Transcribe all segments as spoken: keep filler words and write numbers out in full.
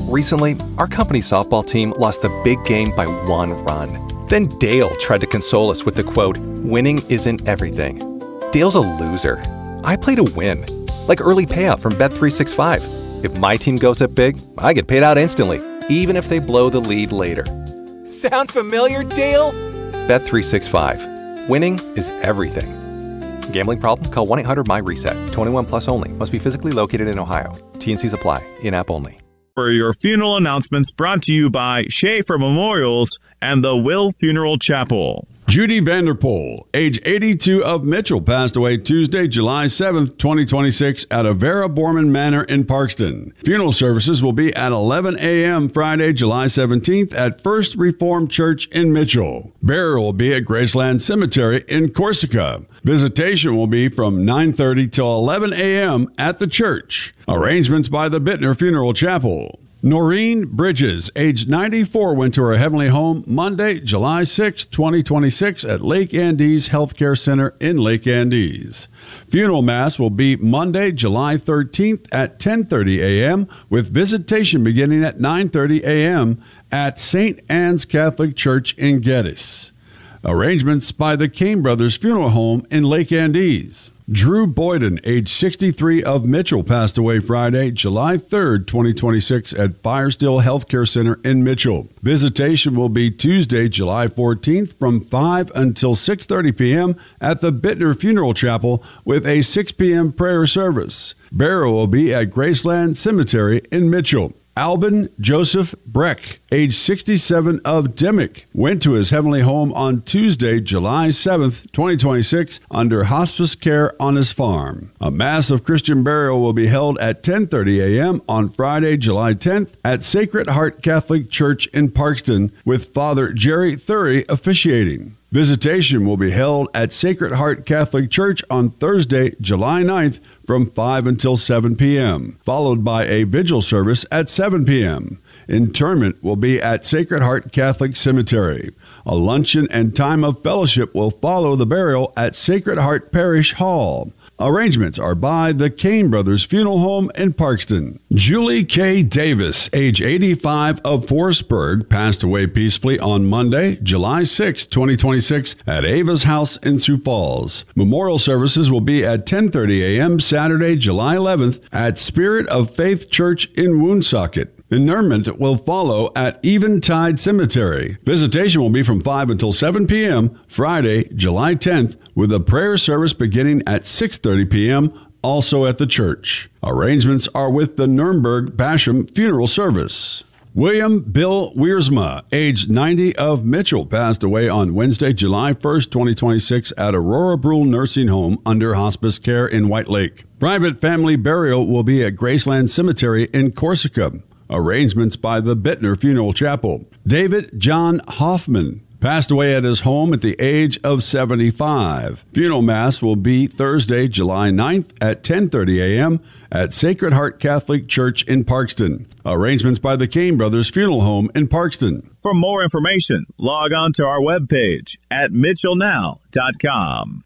Recently, our company's softball team lost the big game by one run. Then Dale tried to console us with the quote, "Winning isn't everything." Dale's a loser. I play to win. Like early payout from Bet three sixty-five. If my team goes up big, I get paid out instantly, even if they blow the lead later. Sound familiar, Dale? Bet three sixty-five. Winning is everything. Gambling problem? Call one eight hundred M Y reset. twenty-one plus only. Must be physically located in Ohio. T N Cs apply. In-app only. For your funeral announcements brought to you by Schaefer Memorials and the Will Funeral Chapel. Judy Vanderpool, age eighty-two, of Mitchell, passed away Tuesday, July seventh, twenty twenty-six at Avera Borman Manor in Parkston. Funeral services will be at eleven a.m. Friday, July seventeenth at First Reformed Church in Mitchell. Burial will be at Graceland Cemetery in Corsica. Visitation will be from nine thirty till eleven a.m. at the church. Arrangements by the Bittner Funeral Chapel. Noreen Bridges, age ninety-four, went to her heavenly home Monday, July sixth, twenty twenty-six at Lake Andes Healthcare Center in Lake Andes. Funeral Mass will be Monday, July thirteenth at ten thirty a.m. with visitation beginning at nine thirty a.m. at Saint Anne's Catholic Church in Geddes. Arrangements by the Kane Brothers Funeral Home in Lake Andes. Drew Boyden, age sixty-three, of Mitchell, passed away Friday, July third, twenty twenty-six at Firestill Healthcare Center in Mitchell. Visitation will be Tuesday, July fourteenth from five until six thirty p.m. at the Bittner Funeral Chapel with a six p.m. prayer service. Burial will be at Graceland Cemetery in Mitchell. Albin Joseph Breck, age sixty-seven, of Dimmick, went to his heavenly home on Tuesday, July seventh, twenty twenty-six, under hospice care on his farm. A Mass of Christian burial will be held at ten thirty a.m. on Friday, July tenth, at Sacred Heart Catholic Church in Parkston, with Father Jerry Thury officiating. Visitation will be held at Sacred Heart Catholic Church on Thursday, July ninth from five until seven p.m., followed by a vigil service at seven p.m. Interment will be at Sacred Heart Catholic Cemetery. A luncheon and time of fellowship will follow the burial at Sacred Heart Parish Hall. Arrangements are by the Kane Brothers Funeral Home in Parkston. Julie K. Davis, age eighty-five, of Forsberg, passed away peacefully on Monday, July sixth, twenty twenty-six at Ava's house in Sioux Falls. Memorial services will be at ten thirty a.m. Saturday, July eleventh at Spirit of Faith Church in Woonsocket. Interment will follow at Eventide Cemetery. Visitation will be from five until seven p.m. Friday, July tenth, with a prayer service beginning at six thirty p.m. also at the church. Arrangements are with the Nuremberg Basham Funeral Service. William Bill Wiersma, age ninety, of Mitchell, passed away on Wednesday, July first, twenty twenty-six at Aurora Brule Nursing Home under hospice care in White Lake. Private family burial will be at Graceland Cemetery in Corsica. Arrangements by the Bittner Funeral Chapel. David John Hoffman passed away at his home at the age of seventy-five. Funeral Mass will be Thursday, July ninth at ten thirty a.m. at Sacred Heart Catholic Church in Parkston. Arrangements by the Kane Brothers Funeral Home in Parkston. For more information, log on to our webpage at mitchell now dot com.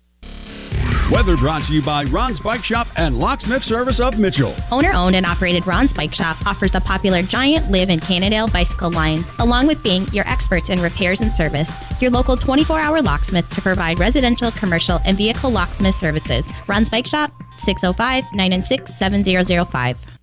Weather brought to you by Ron's Bike Shop and Locksmith Service of Mitchell. Owner-owned and operated Ron's Bike Shop offers the popular Giant, Liv, and Cannondale bicycle lines, along with being your experts in repairs and service. Your local twenty-four hour locksmith to provide residential, commercial, and vehicle locksmith services. Ron's Bike Shop, six oh five, nine nine six, seven zero zero five.